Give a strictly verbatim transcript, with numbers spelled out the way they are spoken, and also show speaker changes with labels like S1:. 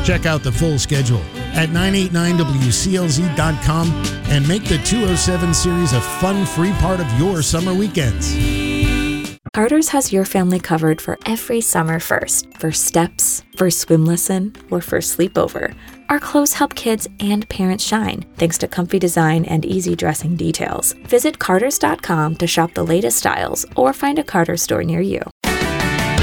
S1: Check out the full schedule at nine eighty-nine W C L Z dot com and make the two oh seven series a fun, free part of your summer weekends.
S2: Carter's has your family covered for every summer first. First steps, first swim lesson, or first sleepover. Our clothes help kids and parents shine, thanks to comfy design and easy dressing details. Visit Carter's dot com to shop the latest styles or find a Carter's store near you.